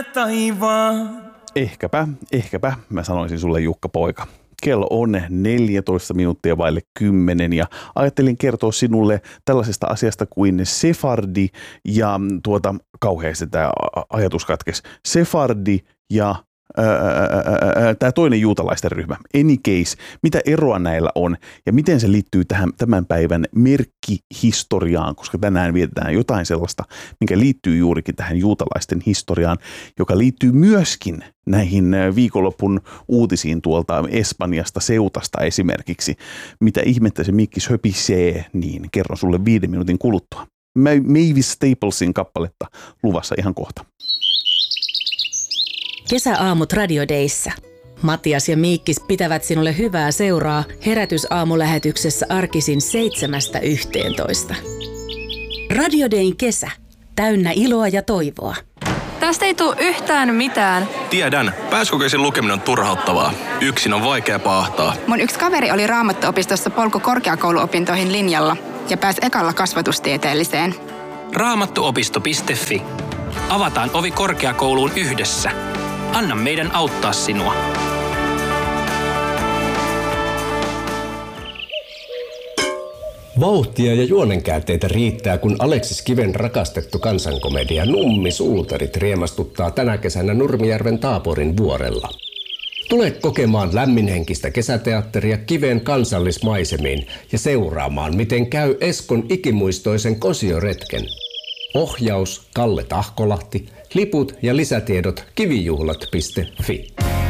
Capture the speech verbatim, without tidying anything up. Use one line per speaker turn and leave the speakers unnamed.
näet taivaan.
Ehkäpä, ehkäpä, mä sanoisin sulle Jukka poika. Kello on neljätoista minuuttia vaille kymmenen ja ajattelin kertoa sinulle tällaisesta asiasta kuin sefardi ja tuota, kauheasti tämä ajatus katkesi. Sefardi ja tämä toinen juutalaisten ryhmä, any case, mitä eroa näillä on ja miten se liittyy tähän tämän päivän merkkihistoriaan, koska tänään vietetään jotain sellaista, mikä liittyy juurikin tähän juutalaisten historiaan, joka liittyy myöskin näihin viikonlopun uutisiin tuolta Espanjasta, Seutasta esimerkiksi. Mitä ihmettä se Mikkis höpisee, niin kerron sulle viiden minuutin kuluttua. Mavis Staplesin kappaletta luvassa ihan kohta.
Kesäaamut Radio Dayssä. Matias ja Miikkis pitävät sinulle hyvää seuraa herätysaamulähetyksessä arkisin seitsemästä yhteentoista. Radio Dayn kesä. Täynnä iloa ja toivoa.
Tästä ei tule yhtään mitään.
Tiedän. Pääsykokeisen lukeminen on turhauttavaa. Yksin on vaikea paahtaa.
Mun yksi kaveri oli Raamattuopistossa polku korkeakouluopintoihin linjalla ja pääsi ekalla kasvatustieteelliseen.
Raamattuopisto piste fi. Avataan ovi korkeakouluun yhdessä. Anna meidän auttaa sinua.
Vauhtia ja juonenkäänteitä riittää, kun Aleksis Kiven rakastettu kansankomedia Nummi Suutarit riemastuttaa tänä kesänä Nurmijärven Taaporin vuorella. Tule kokemaan lämminhenkistä kesäteatteria Kiven kansallismaisemiin ja seuraamaan, miten käy Eskon ikimuistoisen kosioretken. Ohjaus Kalle Tahkolahti, liput ja lisätiedot kivijuhlat piste fi.